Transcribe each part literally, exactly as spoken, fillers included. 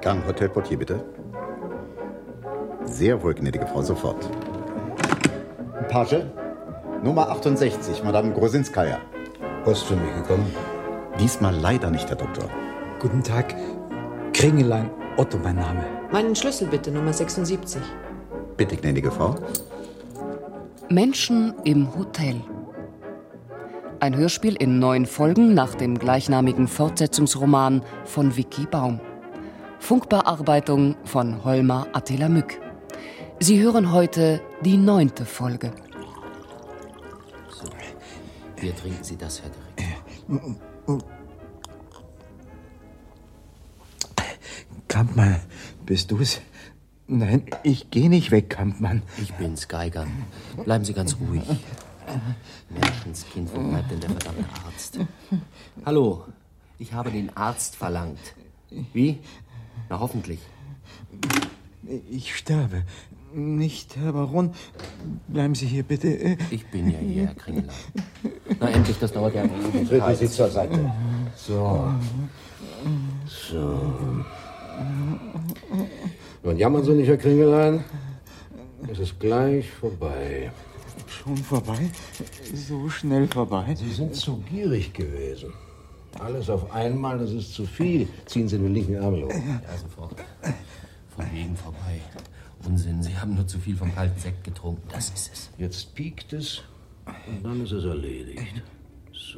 Gang Hotel Portier, bitte. Sehr wohl, gnädige Frau, sofort. Page, Nummer achtundsechzig, Madame Grosinskaya. Post für mich gekommen? Diesmal leider nicht, Herr Doktor. Guten Tag, Kringelein, Otto mein Name. Meinen Schlüssel bitte, Nummer sechsundsiebzig. Bitte, gnädige Frau. Menschen im Hotel. Ein Hörspiel in neun Folgen nach dem gleichnamigen Fortsetzungsroman von Vicky Baum. Funkbearbeitung von Holmar Attila Mück. Sie hören heute die neunte Folge. So, hier trinken Sie das, Herr Direktor. Kampmann, bist du's? Nein, ich geh nicht weg, Kampmann. Ich bin's, Geiger. Bleiben Sie ganz ruhig. Menschenskind, wo bleibt denn der verdammte Arzt? Hallo, ich habe den Arzt verlangt. Wie? Na, hoffentlich. Ich sterbe. Nicht, Herr Baron. Bleiben Sie hier, bitte. Ich bin ja hier, Herr Kringelein. Na, endlich, das dauert ja eine Ewigkeit. Treten Sie zur Seite. So. So. Nun jammern Sie nicht, Herr Kringelein. Es ist gleich vorbei. Schon vorbei? So schnell vorbei? Sie sind zu gierig gewesen. Alles auf einmal, das ist zu viel. Ziehen Sie den linken Arm los. Ja, sofort. Von wegen vorbei. Unsinn, Sie haben nur zu viel vom kalten Sekt getrunken. Das ist es. Jetzt piekt es und dann ist es erledigt. So.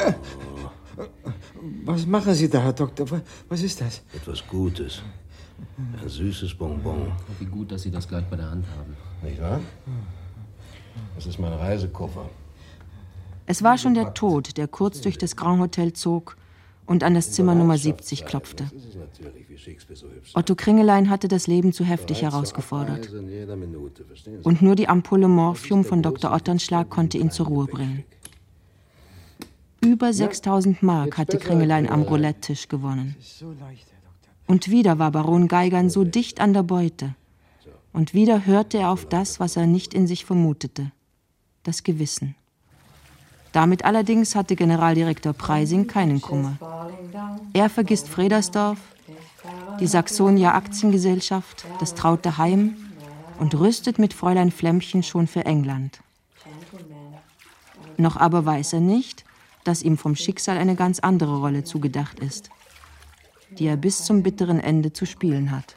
Was machen Sie da, Herr Doktor? Was ist das? Etwas Gutes. Ein süßes Bonbon. Wie gut, dass Sie das gleich bei der Hand haben. Nicht wahr? Das ist mein Reisekoffer. Es war schon der Tod, der kurz durch das Grand Hotel zog und an das Zimmer Nummer siebzig klopfte. Otto Kringelein hatte das Leben zu heftig herausgefordert. Und nur die Ampulle Morphium von Doktor Otternschlag konnte ihn zur Ruhe bringen. Über sechstausend Mark hatte Kringelein am Roulette-Tisch gewonnen. Und wieder war Baron Geigern so dicht an der Beute. Und wieder hörte er auf das, was er nicht in sich vermutete: das Gewissen. Damit allerdings hatte Generaldirektor Preysing keinen Kummer. Er vergisst Fredersdorf, die Saxonia Aktiengesellschaft, das Traute Heim und rüstet mit Fräulein Flämmchen schon für England. Noch aber weiß er nicht, dass ihm vom Schicksal eine ganz andere Rolle zugedacht ist, die er bis zum bitteren Ende zu spielen hat.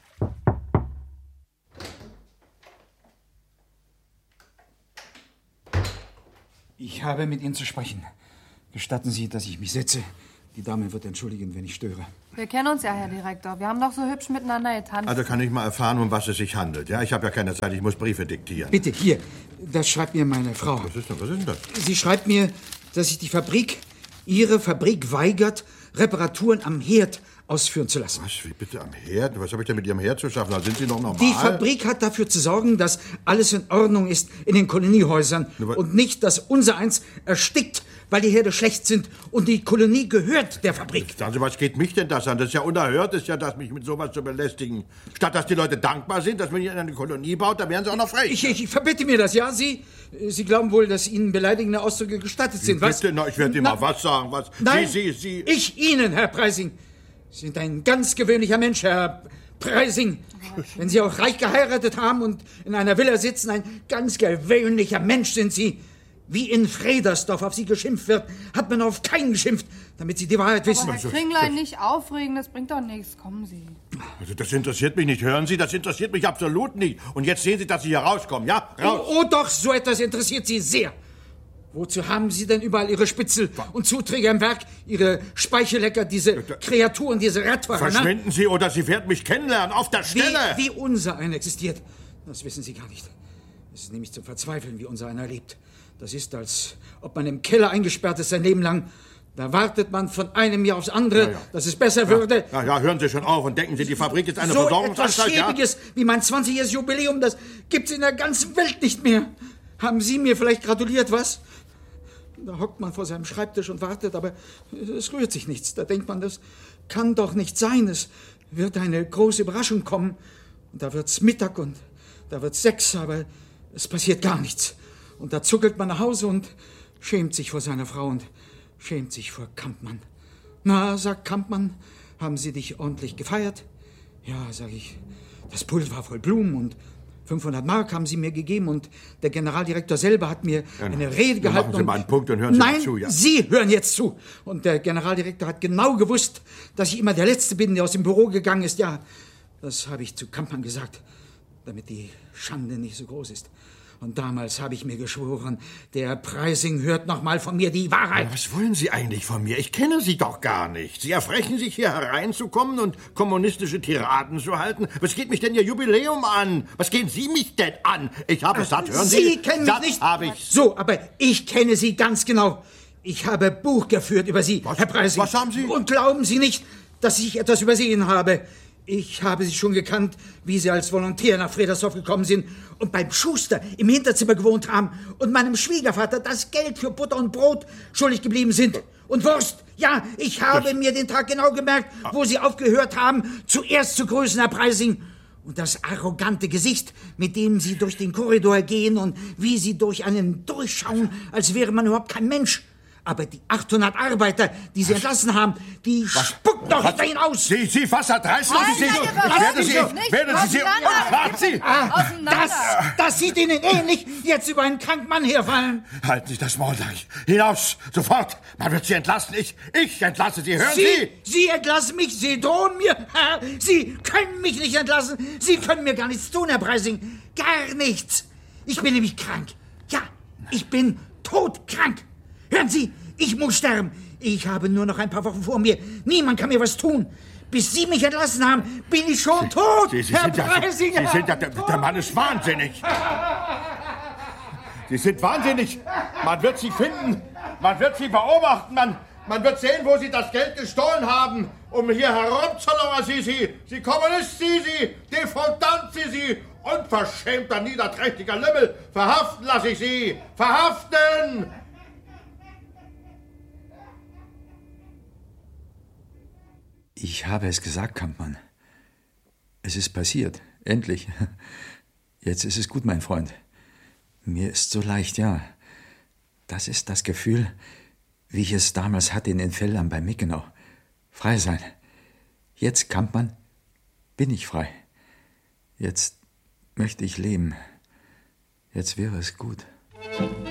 Ich habe mit Ihnen zu sprechen. Gestatten Sie, dass ich mich setze. Die Dame wird entschuldigen, wenn ich störe. Wir kennen uns ja, Herr Direktor. Wir haben doch so hübsch miteinander getanzt. Also kann ich mal erfahren, um was es sich handelt. Ja, ich habe ja keine Zeit, ich muss Briefe diktieren. Bitte, hier. Das schreibt mir meine Frau. Was ist denn, was ist denn das? Sie schreibt mir, dass sich die Fabrik, Ihre Fabrik weigert, Reparaturen am Herd ausführen zu lassen. Was, wie bitte am Herd? Was habe ich denn mit Ihrem Herd zu schaffen? Da sind Sie noch normal. Die Fabrik hat dafür zu sorgen, dass alles in Ordnung ist in den Koloniehäusern und nicht, dass unser eins erstickt, weil die Herde schlecht sind und die Kolonie gehört der Fabrik. Sagen Sie, was geht mich denn das an? Das ist ja unerhört, ist ja das, mich mit sowas zu belästigen. Statt dass die Leute dankbar sind, dass man hier eine Kolonie baut, dann wären sie auch noch frech. Ich, ich, ich verbitte mir das, ja? Sie, Sie glauben wohl, dass Ihnen beleidigende Ausdrücke gestattet sind, was? Bitte, na, ich werde Ihnen mal was sagen. Was? Nein, Sie, Sie, Sie... ich Ihnen, Herr Preysing. Sie sind ein ganz gewöhnlicher Mensch, Herr Preysing. Wenn Sie auch reich geheiratet haben und in einer Villa sitzen, ein ganz gewöhnlicher Mensch sind Sie. Wie in Fredersdorf auf Sie geschimpft wird, hat man auf keinen geschimpft, damit Sie die Wahrheit wissen. Aber Herr Kringlein, nicht aufregen, das bringt doch nichts. Kommen Sie. Also das interessiert mich nicht, hören Sie? Das interessiert mich absolut nicht. Und jetzt sehen Sie, dass Sie hier rauskommen, ja? Raus. Oh, oh doch, so etwas interessiert Sie sehr. Wozu haben Sie denn überall Ihre Spitzel und Zuträger im Werk, Ihre Speichellecker, diese Kreaturen, diese Radfahrer? Verschwinden Sie oder Sie werden mich kennenlernen, auf der Stelle! Wie, wie unser einer existiert, das wissen Sie gar nicht. Es ist nämlich zum Verzweifeln, wie unser einer lebt. Das ist, als ob man im Keller eingesperrt ist sein Leben lang. Da wartet man von einem Jahr aufs andere, ja, ja. dass es besser ja. würde. Ja, ja, hören Sie schon auf und denken Sie, die Fabrik ist eine so Versorgungsanstalt. So etwas Schäbiges ja? wie mein zwanzigjähriges Jubiläum, das gibt's in der ganzen Welt nicht mehr. Haben Sie mir vielleicht gratuliert, was? Da hockt man vor seinem Schreibtisch und wartet, aber es rührt sich nichts. Da denkt man, das kann doch nicht sein. Es wird eine große Überraschung kommen. Und da wird's Mittag und da wird's sechs, aber es passiert gar nichts. Und da zuckelt man nach Hause und schämt sich vor seiner Frau und schämt sich vor Kampmann. Na, sagt Kampmann, haben Sie dich ordentlich gefeiert? Ja, sag ich, das Pult war voll Blumen und fünfhundert Mark haben Sie mir gegeben und der Generaldirektor selber hat mir Ja, eine Rede nun gehalten. machen Sie mal einen Punkt und hören Sie Nein, mir zu, ja. Sie hören jetzt zu. Und der Generaldirektor hat genau gewusst, dass ich immer der Letzte bin, der aus dem Büro gegangen ist. Ja, das habe ich zu Kampmann gesagt, damit die Schande nicht so groß ist. Und damals habe ich mir geschworen, der Preising hört noch mal von mir die Wahrheit. Aber was wollen Sie eigentlich von mir? Ich kenne Sie doch gar nicht. Sie erfrechen sich, hier hereinzukommen und kommunistische Tiraden zu halten. Was geht mich denn Ihr Jubiläum an? Was gehen Sie mich denn an? Ich habe es satt, hören Sie? Sie kennen mich satt nicht. habe ich. So, aber ich kenne Sie ganz genau. Ich habe Buch geführt über Sie, Was? Herr Preising. Was haben Sie? Und glauben Sie nicht, dass ich etwas übersehen habe. Ich habe Sie schon gekannt, wie Sie als Volontär nach Fredersdorf gekommen sind und beim Schuster im Hinterzimmer gewohnt haben und meinem Schwiegervater das Geld für Butter und Brot schuldig geblieben sind. Und Wurst. Ja, ich habe mir den Tag genau gemerkt, wo Sie aufgehört haben, zuerst zu grüßen, Herr Preising. Und das arrogante Gesicht, mit dem Sie durch den Korridor gehen und wie Sie durch einen durchschauen, als wäre man überhaupt kein Mensch. Aber die achthundert Arbeiter, die Sie entlassen haben, die spucken doch hinter Ihnen aus. Sie, Sie, was erdreisten Nein, Sie sich? nein, Ich ihr werde Sie, verlasst mich ich werde Sie, Sie, auseinander. und warten Sie! Ah, Auseinander. das, das sieht Ihnen ähnlich, jetzt über einen kranken Mann herfallen. Halten Sie das Maul gleich. Hinaus, sofort. Man wird Sie entlassen. Ich, ich entlasse Sie. Hören Sie? Sie, Sie entlassen mich, Sie drohen mir. Herr, Sie können mich nicht entlassen. Sie können mir gar nichts tun, Herr Preising. Gar nichts. Ich bin nämlich krank. Ja, ich bin todkrank. Hören Sie, ich muss sterben. Ich habe nur noch ein paar Wochen vor mir. Niemand kann mir was tun. Bis Sie mich entlassen haben, bin ich schon tot, Sie, Sie, Herr sind ja, Preising. Sie sind ja, der, der Mann ist wahnsinnig. Sie sind wahnsinnig. Man wird Sie finden. Man wird Sie beobachten. Man, man wird sehen, wo Sie das Geld gestohlen haben, um hier herumzulauern. Sie, Sie, Sie Kommunist, Sie, Sie, Defraudant, Sie, Sie, unverschämter, niederträchtiger Lümmel. Verhaften lasse ich Sie. Verhaften! Ich habe es gesagt, Kampmann. Es ist passiert. Endlich. Jetzt ist es gut, mein Freund. Mir ist so leicht, ja. Das ist das Gefühl, wie ich es damals hatte in den Feldern bei Mickenau. Frei sein. Jetzt, Kampmann, bin ich frei. Jetzt möchte ich leben. Jetzt wäre es gut.